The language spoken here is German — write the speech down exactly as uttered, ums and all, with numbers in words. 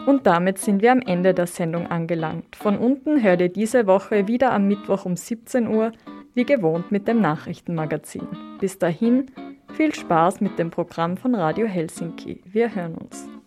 Und damit sind wir am Ende der Sendung angelangt. Von unten hört ihr diese Woche wieder am Mittwoch um siebzehn Uhr, wie gewohnt mit dem Nachrichtenmagazin. Bis dahin, viel Spaß mit dem Programm von Radio Helsinki. Wir hören uns.